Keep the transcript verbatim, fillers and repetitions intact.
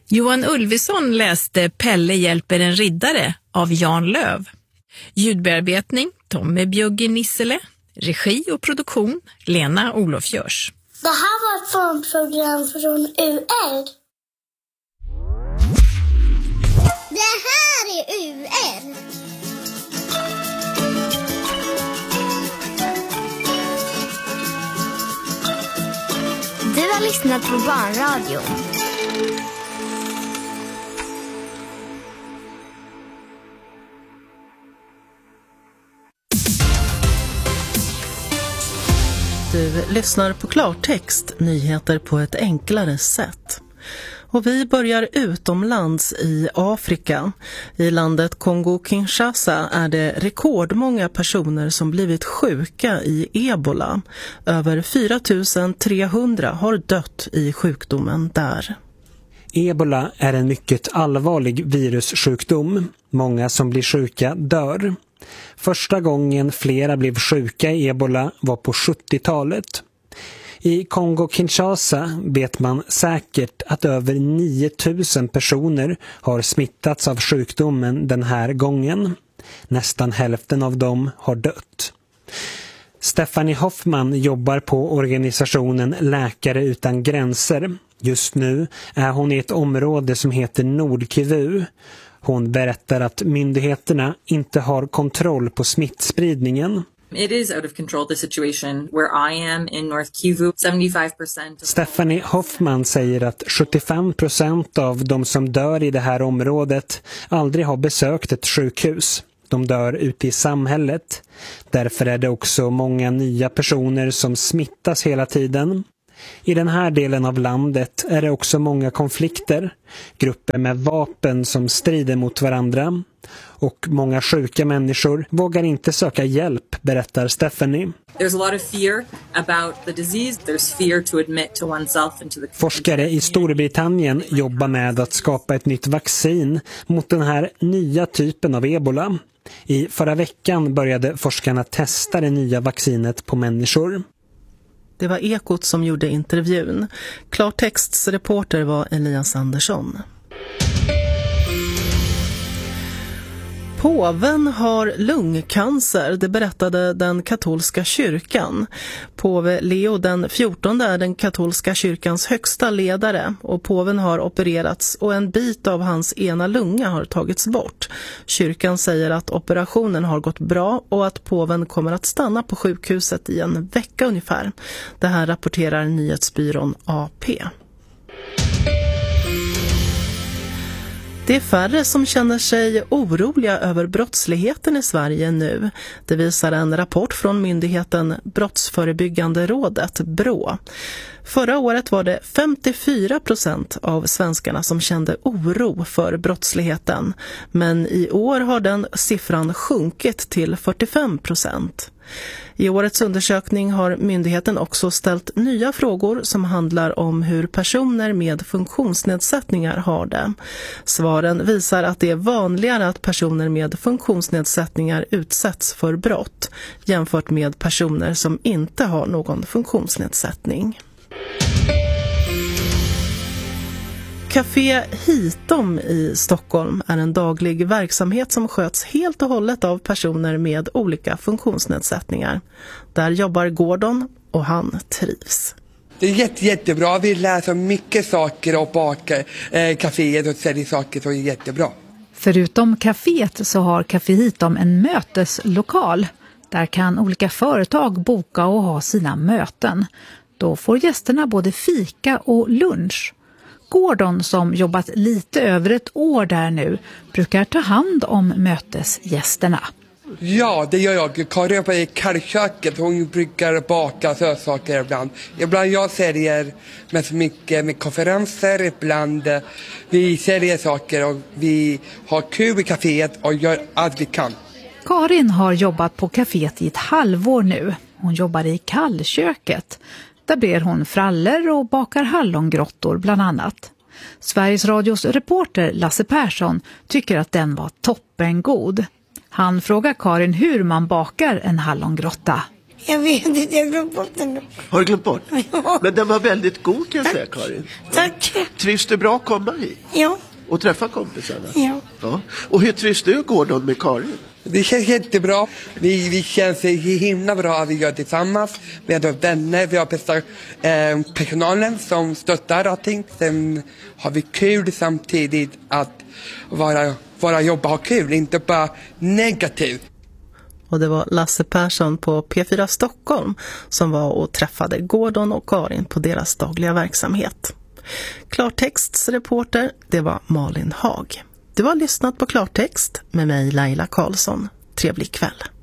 Johan Ulveson läste Pelle hjälper en riddare av Jan Löv. Ljudbearbetning Tommy Bjugge Nissele. Regi och produktion Lena Olof Görs. Det här var ett barnprogram från U L. Det här är U L. Du har lyssnat på Barnradio. Du lyssnar på klartext, nyheter på ett enklare sätt. Och vi börjar utomlands i Afrika. I landet Kongo-Kinshasa är det rekordmånga personer som blivit sjuka i ebola. Över fyra tusen trehundra har dött i sjukdomen där. Ebola är en mycket allvarlig virussjukdom. Många som blir sjuka dör. Första gången flera blev sjuka i ebola var på sjuttiotalet. I Kongo-Kinshasa vet man säkert att över nio tusen personer har smittats av sjukdomen den här gången. Nästan hälften av dem har dött. Stephanie Hoffman jobbar på organisationen Läkare utan gränser. Just nu är hon i ett område som heter Nord-Kivu. Hon berättar att myndigheterna inte har kontroll på smittspridningen. It is out of control, the situation where I am in North Kivu. seventy-five percent. Stephanie Hoffman säger att sjuttiofem procent av de som dör i det här området aldrig har besökt ett sjukhus. De dör ute i samhället. Därför är det också många nya personer som smittas hela tiden. I den här delen av landet är det också många konflikter. Grupper med vapen som strider mot varandra. Och många sjuka människor vågar inte söka hjälp, berättar Stephanie. There's a lot of fear about the disease. There's fear to admit to oneself into the... Forskare i Storbritannien jobbar med att skapa ett nytt vaccin mot den här nya typen av ebola. I förra veckan började forskarna testa det nya vaccinet på människor. Det var Ekot som gjorde intervjun. Klartexts reporter var Elias Andersson. Påven har lungcancer, det berättade den katolska kyrkan. Påve Leo den fjortonde är den katolska kyrkans högsta ledare och påven har opererats och en bit av hans ena lunga har tagits bort. Kyrkan säger att operationen har gått bra och att påven kommer att stanna på sjukhuset i en vecka ungefär. Det här rapporterar nyhetsbyrån A P. Det är färre som känner sig oroliga över brottsligheten i Sverige nu. Det visar en rapport från myndigheten Brottsförebyggande rådet, B R Å. Förra året var det femtiofyra procent av svenskarna som kände oro för brottsligheten. Men i år har den siffran sjunkit till fyrtiofem procent. I årets undersökning har myndigheten också ställt nya frågor som handlar om hur personer med funktionsnedsättningar har det. Svaren visar att det är vanligare att personer med funktionsnedsättningar utsätts för brott jämfört med personer som inte har någon funktionsnedsättning. Café Hitom i Stockholm är en daglig verksamhet som sköts helt och hållet av personer med olika funktionsnedsättningar. Där jobbar Gordon och han trivs. Det är jätte, jättebra. Vi lär så mycket saker och bakar eh, kaféet och säljer saker så är jättebra. Förutom kaféet så har Café Hitom en möteslokal. Där kan olika företag boka och ha sina möten. Då får gästerna både fika och lunch. Gordon, som jobbat lite över ett år där nu, brukar ta hand om mötesgästerna. Ja, det gör jag. Karin jobbar i kallköket. Hon brukar baka sötsaker ibland. Ibland jag säljer med så mycket med konferenser. Ibland vi säljer saker och vi har kul i kaféet och gör allt vi kan. Karin har jobbat på kaféet i ett halvår nu. Hon jobbar i kallköket. Där ber hon frallor och bakar hallongrottor bland annat. Sveriges Radios reporter Lasse Persson tycker att den var toppengod. Han frågar Karin hur man bakar en hallongrotta. Jag vet inte, jag glömde bort den. Har du glömt bort? Ja. Men den var väldigt god kan jag säga, Karin. Tack. Trivs du bra att komma hit? Ja. Och träffa kompisarna? Ja. Ja. Och hur trivs du, Gordon, med Karin? Det känns jättebra. Vi, vi känns himla bra att vi gör tillsammans. Vi har vänner, vi har bästa, eh, personalen som stöttar allting. Sen har vi kul samtidigt att vara, vara jobba och ha kul, inte bara negativt. Och det var Lasse Persson på P fyra Stockholm som var och träffade Gordon och Karin på deras dagliga verksamhet. Klartexts reporter, det var Malin Hag. Du har lyssnat på Klartext med mig Laila Karlsson. Trevlig kväll.